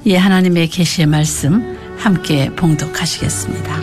이 하나님의 계시의 말씀 함께 봉독하시겠습니다.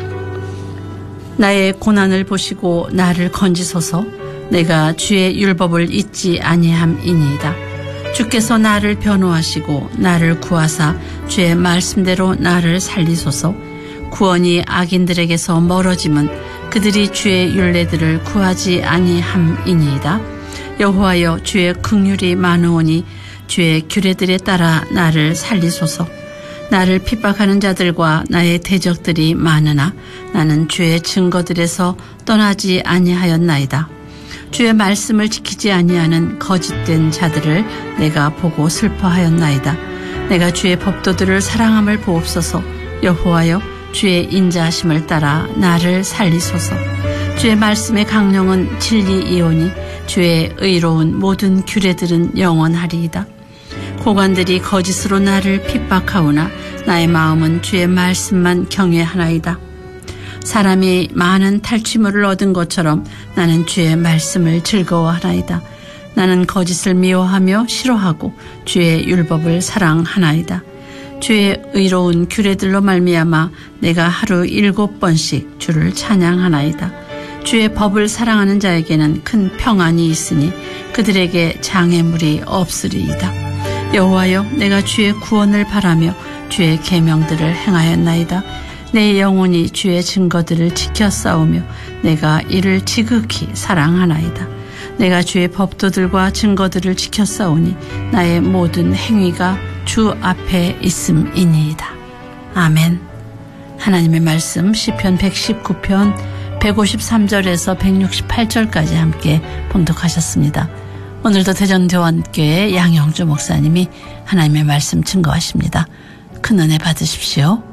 나의 고난을 보시고 나를 건지소서. 내가 주의 율법을 잊지 아니함이니이다. 주께서 나를 변호하시고 나를 구하사 주의 말씀대로 나를 살리소서. 구원이 악인들에게서 멀어짐은 그들이 주의 율례들을 구하지 아니함이니이다. 여호와여, 주의 긍휼이 많으오니 주의 규례들에 따라 나를 살리소서. 나를 핍박하는 자들과 나의 대적들이 많으나 나는 주의 증거들에서 떠나지 아니하였나이다. 주의 말씀을 지키지 아니하는 거짓된 자들을 내가 보고 슬퍼하였나이다. 내가 주의 법도들을 사랑함을 보옵소서. 여호와여, 주의 인자하심을 따라 나를 살리소서. 주의 말씀의 강령은 진리이오니 주의 의로운 모든 규례들은 영원하리이다. 고관들이 거짓으로 나를 핍박하오나 나의 마음은 주의 말씀만 경외하나이다. 사람이 많은 탈취물을 얻은 것처럼 나는 주의 말씀을 즐거워하나이다. 나는 거짓을 미워하며 싫어하고 주의 율법을 사랑하나이다. 주의 의로운 규례들로 말미암아 내가 하루 7번씩 주를 찬양하나이다. 주의 법을 사랑하는 자에게는 큰 평안이 있으니 그들에게 장애물이 없으리이다. 여호와여, 내가 주의 구원을 바라며 주의 계명들을 행하였나이다. 내 영혼이 주의 증거들을 지켜 싸우며 내가 이를 지극히 사랑하나이다. 내가 주의 법도들과 증거들을 지켜 싸우니 나의 모든 행위가 주 앞에 있음이니이다. 아멘. 하나님의 말씀 시편 119편 153절에서 168절까지 함께 봉독하셨습니다. 오늘도 대전교원교회 양영주 목사님이 하나님의 말씀 증거하십니다. 큰 은혜 받으십시오.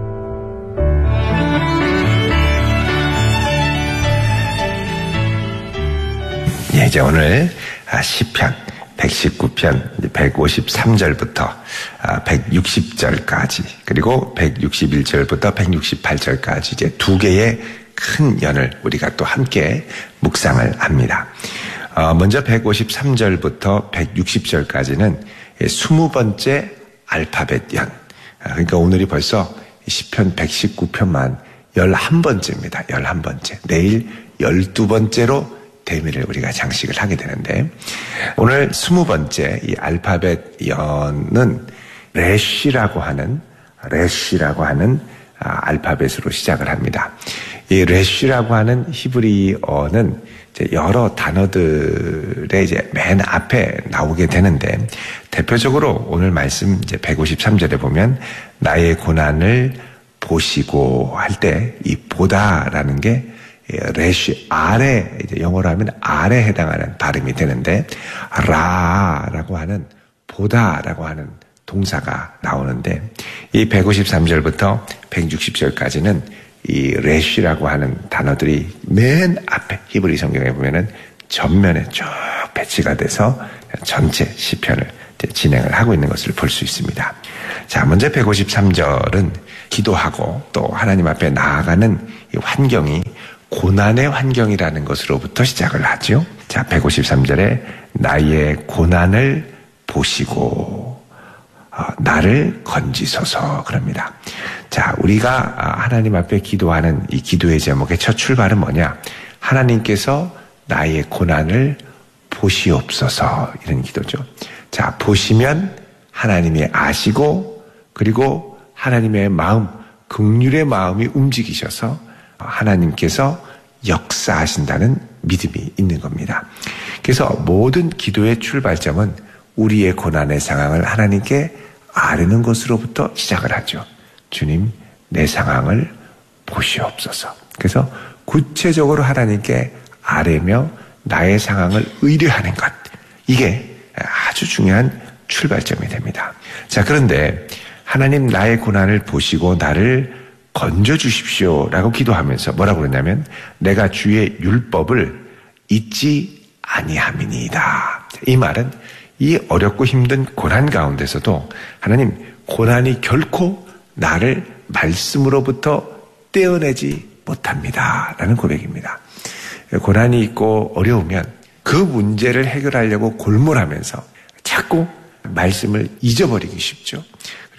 이제 오늘 시편 119편 153절부터 160절까지 그리고 161절부터 168절까지 이제 두 개의 큰 연을 우리가 또 함께 묵상을 합니다. 먼저 153절부터 160절까지는 20번째 알파벳 연. 그러니까 오늘이 벌써 시편 119편만 11번째입니다. 11번째. 내일 12번째로 대미를 우리가 장식을 하게 되는데, 오늘 20번째 이 알파벳 연은 레쉬라고 하는 알파벳으로 시작을 합니다. 이 레쉬라고 하는 히브리어는 이제 여러 단어들의 이제 맨 앞에 나오게 되는데, 대표적으로 오늘 말씀 이제 153절에 보면 나의 고난을 보시고 할 때 이 보다라는 게 레쉬 아래, 이제 영어로 하면 아래에 해당하는 발음이 되는데, 라라고 하는 보다라고 하는 동사가 나오는데, 이 153절부터 160절까지는 이 레쉬라고 하는 단어들이 맨 앞에 히브리 성경에 보면은 전면에 쭉 배치가 돼서 전체 시편을 진행을 하고 있는 것을 볼 수 있습니다. 자, 먼저 153절은 기도하고 또 하나님 앞에 나아가는 이 환경이 고난의 환경이라는 것으로부터 시작을 하죠. 자, 153절에 나의 고난을 보시고 나를 건지소서 그럽니다. 자, 우리가 하나님 앞에 기도하는 이 기도의 제목의 첫 출발은 뭐냐? 하나님께서 나의 고난을 보시옵소서, 이런 기도죠. 자, 보시면 하나님이 아시고, 그리고 하나님의 마음, 긍휼의 마음이 움직이셔서 하나님께서 역사하신다는 믿음이 있는 겁니다. 그래서 모든 기도의 출발점은 우리의 고난의 상황을 하나님께 아뢰는 것으로부터 시작을 하죠. 주님, 내 상황을 보시옵소서. 그래서 구체적으로 하나님께 아뢰며 나의 상황을 의뢰하는 것, 이게 아주 중요한 출발점이 됩니다. 자, 그런데 하나님 나의 고난을 보시고 나를 건져주십시오 라고 기도하면서 뭐라고 그러냐면 내가 주의 율법을 잊지 아니함이니이다. 이 말은 이 어렵고 힘든 고난 가운데서도 하나님, 고난이 결코 나를 말씀으로부터 떼어내지 못합니다 라는 고백입니다. 고난이 있고 어려우면 그 문제를 해결하려고 골몰하면서 자꾸 말씀을 잊어버리기 쉽죠.